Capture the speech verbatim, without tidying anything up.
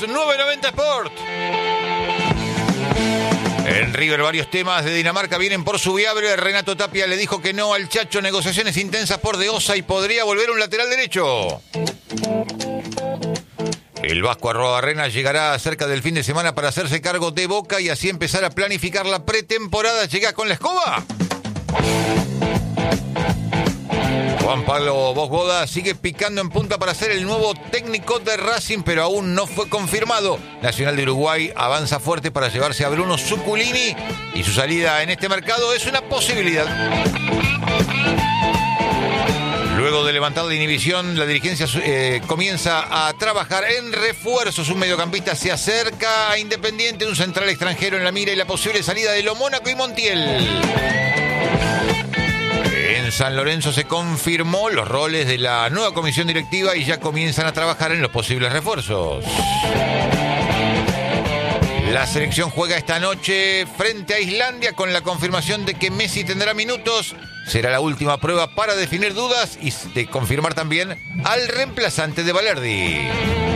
nueve noventa Sport. En River varios temas de Dinamarca vienen por su viable. Renato Tapia le dijo que no al Chacho. Negociaciones intensas por De Osa y podría volver un lateral derecho. El Vasco Arruabarrena llegará cerca del fin de semana para hacerse cargo de Boca y así empezar a planificar la pretemporada. ¿Llega con la escoba? Juan Pablo Bosboda sigue picando en punta para ser el nuevo técnico de Racing, pero aún no fue confirmado. Nacional de Uruguay avanza fuerte para llevarse a Bruno Zuculini y su salida en este mercado es una posibilidad. Luego de levantar la inhibición, la dirigencia eh, comienza a trabajar en refuerzos. Un mediocampista se acerca a Independiente, un central extranjero en la mira y la posible salida de Lo Mónaco y Montiel. En San Lorenzo se confirmó los roles de la nueva comisión directiva y ya comienzan a trabajar en los posibles refuerzos. La selección juega esta noche frente a Islandia con la confirmación de que Messi tendrá minutos. Será la última prueba para definir dudas y de confirmar también al reemplazante de Balerdi.